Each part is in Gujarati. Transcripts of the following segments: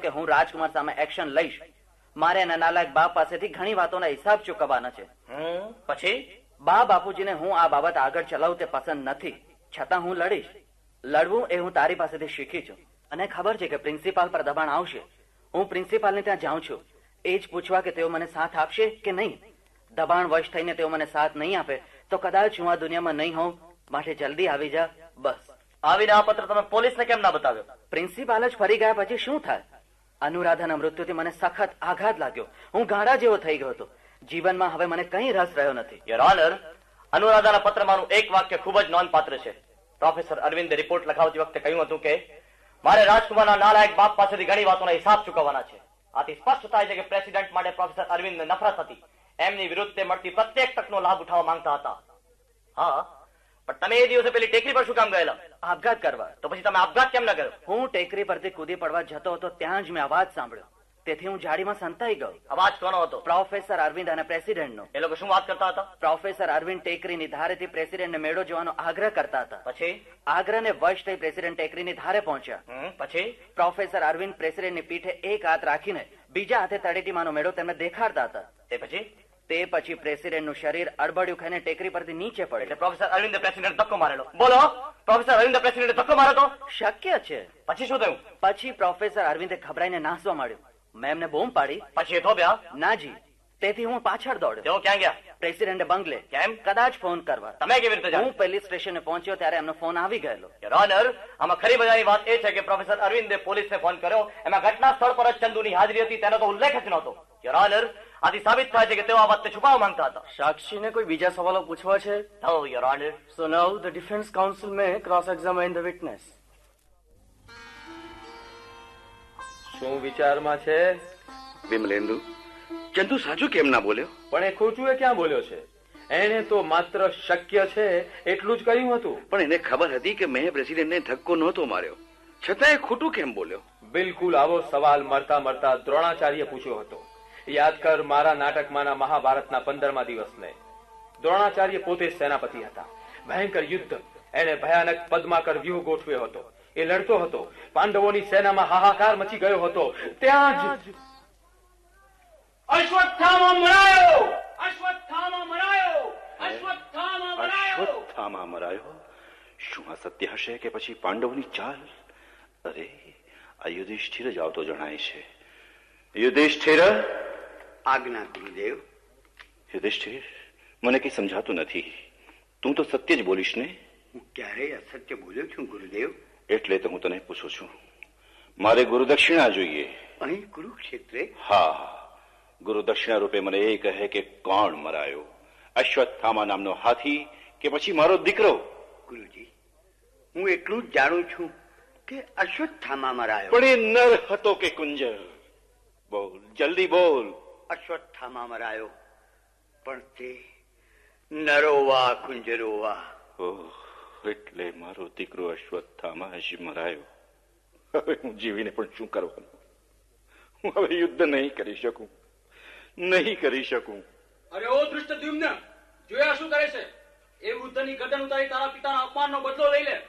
કે હું રાજકુમાર સામે એક્શન લઈશ. મારે એના નાલાયક બાપ પાસેથી ઘણી વાતોના હિસાબ ચૂકવવાના છે. પછી બા બાપુજીને હું આ બાબત આગળ ચલાવું તે પસંદ નથી, છતાં હું લડીશ. લડવું એ હું તારી પાસેથી શીખી છું, અને ખબર છે કે પ્રિન્સિપાલ પર દબાણ આવશે. હું પ્રિન્સિપાલને ત્યાં જાઉં છું એ જ પૂછવા કે તેઓ મને સાથ આપશે કે નહીં. દબાણ વશ થઈને તેઓ મને સાથ નહીં આપે તો કદાચ હું આ દુનિયામાં નહીં હોઉં. માટે જલ્દી આવી જા. બસ. આવીને આ પત્ર તમે પોલીસને કેમ ના બતાવ્યો? પ્રિન્સિપાલ જ ફરી ગયા પછી શું થાય? અનુરાધાના મૃત્યુથી મને સખત આઘાત લાગ્યો. હું ગાંડા જેવો થઈ ગયો હતો. જીવનમાં હવે મને કંઈ રસ રહ્યો નથી. યોર ઓનર, અનુરાધાના પત્રમાંનું એક વાક્ય ખૂબ જ નોંધપાત્ર છે. પ્રોફેસર અરવિંદે રિપોર્ટ લખાવતી વખતે કહ્યું હતું કે મારે રાજકુમારના નાલાયક બાપ પાસેથી ઘણી વાતોના હિસાબ ચૂકવવાના છે. આથી સ્પષ્ટ થાય છે કે પ્રેસિડેન્ટ માટે પ્રોફેસર અરવિંદને નફરત હતી. એમની વિરુદ્ધ તે મળતી પ્રત્યેક તકનો લાભ ઉઠાવવા માંગતા હતા. હા, પણ તમે એ દિવસે પેલી ટેકરી પર શું કામ ગયેલા? આપઘાત કરવા. તો પછી તમે આપઘાત કેમ ન કર્યો? હું ટેકરી પરથી કૂદી પડવા જતો હતો ત્યાં જ મેં અવાજ સાંભળ્યો. તેથી હું જાડીમાં સંતાઈ ગયો. અવાજ કોનો હતો? પ્રોફેસર અરવિંદ અને પ્રેસિડેન્ટનો. એ લોકો શું વાત કરતા હતા? પ્રોફેસર અરવિંદ ટેકરીની ધારેથી પ્રેસિડેન્ટને મેળો જોવાનો આગ્રહ કરતા હતા. પછી આગ્રહને વશ થઈ પ્રેસિડેન્ટ ટેકરીની ધારે પહોંચ્યા. પછી પ્રોફેસર અરવિંદ પ્રેસિડેન્ટની પીઠે એક હાથ રાખીને બીજા હાથે તળેટીમાંનો મેળો તેમને દેખાડતા હતા. તે પછી પ્રેસિડેન્ટનું શરીર અડબડિયું ખાઈને ટેકરી પરથી નીચે પડે. એટલે પ્રોફેસર અરવિંદે પ્રેસિડેન્ટ ધક્કો મારેલો. બોલો, પ્રોફેસર અરવિંદે પ્રેસિડેન્ટ ધક્કો માર્યો તો? શક્ય છે. પછી શું થયું? પછી પ્રોફેસર અરવિંદે ખભરાઈને નાસવા માંડ્યું. મેં એમને બૂમ પાડી. પછી એ થોભ્યા? નાજી. તેથી હું પાછળ દોડ્યો. તેઓ ક્યાં ગયા? પ્રેસિડેન્ટે બંગલે. કેમ? કદાચ ફોન કરવા. તમે કેવી રીતે જાણ્યું? હું પોલીસ સ્ટેશને પહોંચ્યો ત્યારે એમનો ફોન આવી ગયેલો. યોર ઓનર, આમાં ખરી મજાની વાત એ છે કે પ્રોફેસર અરવિંદે પોલીસને ફોન કર્યો. એમાં ઘટના સ્થળ પર જ ચંદુની હાજરી હતી તેનો તો ઉલ્લેખ જ નહોતો. યોર ઓનર, આથી સાબિત થાય છે કે તેઓ આ વાતને છુપાવવા માંગતા હતા. સાક્ષીને કોઈ બીજા સવાલો પૂછવા છે? Oh, Your Honor. So now the defense counsel may cross-examine the witness. શું વિચારમાં છે? વિમલેન્દુ, ચંદુ સાચું કેમ ના બોલ્યો? પણ એ ખોટું એ ક્યાં બોલ્યો છે? એને તો માત્ર શક્ય છે એટલું જ કહ્યું હતું. પણ એને ખબર હતી કે મેં પ્રેસિડેન્ટને ધક્કો નહોતો માર્યો, છતાં એ ખોટું કેમ બોલ્યો? બિલકુલ આવો સવાલ મળતા મળતા દ્રોણાચાર્ય પૂછ્યો હતો. યાદ કર મારા નાટકમાંના મહાભારતના 15મા દિવસને. દ્રોણાચાર્ય પોતે સેનાપતિ હતા. ભયંકર યુદ્ધ, એને ભયાનક પદ્માકર વ્યૂહ ગોઠવ્યો હતો. એ લડતો હતો. પાંડવોની સેનામાં હાહાકાર મચી ગયો હતો. ત્યાં જ અશ્વત્થામા મરાયો! અશ્વત્થામા મરાયો! અશ્વત્થામા મરાયો! અશ્વત્થામા મરાયો? શું આ સત્ય હશે કે પછી પાંડવોની ચાલ? અરે, આ યુધિષ્ઠિર જ આવતો જણાય છે. યુધિષ્ઠિર! આજ્ઞા ગુરુદેવ. યુધિષ્ઠિર, મને કઈ સમજાતું નથી. તું તો સત્ય જ બોલીશ ને? હું ક્યારેય અસત્ય બોલ્યો છું ગુરુદેવ? એટલે તો હું તને પૂછું છું. મારે ગુરુદક્ષિણા જોઈએ. અહીં કુરુક્ષેત્રે? હા, ગુરુદક્ષિણા રૂપે મને એ કહે કે કોણ મરાયો? અશ્વત્થામા નામનો હાથી કે પછી મારો દીકરો? ગુરુજી, હું એટલું જ જાણું છું કે અશ્વત્થામા મરાયો. પણ એ નર હતો કે કુંજર? બોલ, જલ્દી બોલ. અશ્વત્થામા મરાયો, પણ તે નરોવા કુંજરોવા. ઓહ, એટલે મારો દીકરો અશ્વત્થામા જ મરાયો. હવે હું જીવીને પણ શું કરવાનું? હું હવે યુદ્ધ નહીં કરી શકું, નહીં કરી શકું. અરે ઓ ધૃષ્ટદ્યુમ્ન, જોયા શું કરે છે? એ વૃદ્ધની ગરદન ઉતારી તારા પિતાના અપમાનનો બદલો લઈ લે.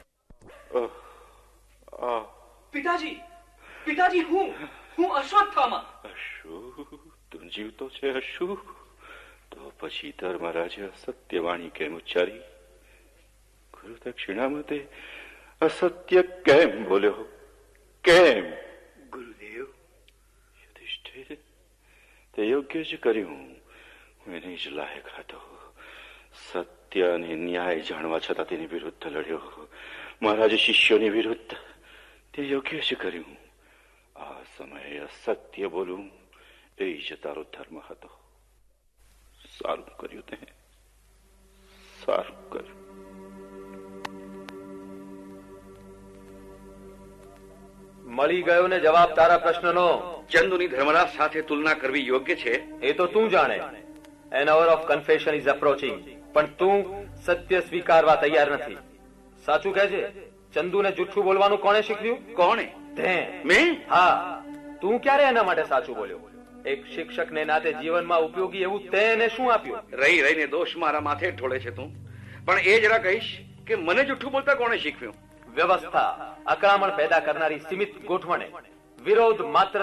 પિતાજી, પિતાજી, હું અશ્વત્થામા. અશુ, તું જીવતો છે અશુ? તો પછી ધર્મરાજે અસત્યવાણી કેમ ઉચ્ચારી? ગુરુદક્ષિણા માટે અસત્ય કેમ બોલ્યો? કેમ? ગુરુદેવ, યુધિષ્ઠિર, તે યોગ્ય જ કર્યું. હું એની જ લાયક હતો. સત્ય અને ન્યાય જાણવા છતાં તેની વિરુદ્ધ લડ્યો. મારા જ શિષ્યોની વિરુદ્ધ. તે યોગ્ય જ કર્યું. આ સમયે અસત્ય બોલું એ જ તારો ધર્મ હતો. સારું કર્યું તે, સારું કર્યું. મળી ગયો ને જવાબ તારા પ્રશ્નનો. ચંદુની ધર્મરાજ સાથે તુલના કરવી યોગ્ય છે એ તો તું જાણે. An hour of confession is approaching. પણ તું સત્ય સ્વીકારવા તૈયાર નથી. સાચું કહેજે, ચંદુને જુઠ્ઠું બોલવાનું કોણે શીખવ્યું? કોણે? તે. મેં? હા, તું ક્યારે એના માટે સાચું બોલ્યો? એક શિક્ષકને નાતે જીવનમાં ઉપયોગી એવું તે એને શું આપ્યું? રહી રહીને દોષ મારા માથે ઢોળે છે તું. પણ એ જરા કહીશ કે મને જુઠ્ઠું બોલતા કોણે શીખવ્યું? વ્યવસ્થા, અકળામણ પેદા કરનારી સીમિત ગોઠવણે. વિરોધ માત્ર